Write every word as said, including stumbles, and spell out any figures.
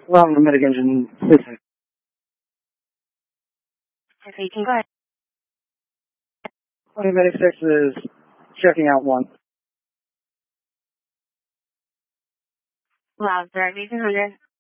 Well, I'm the medic engine. Listen. Okay, you can go ahead. twenty medic six is checking out one. Loud, direct eighteen hundred.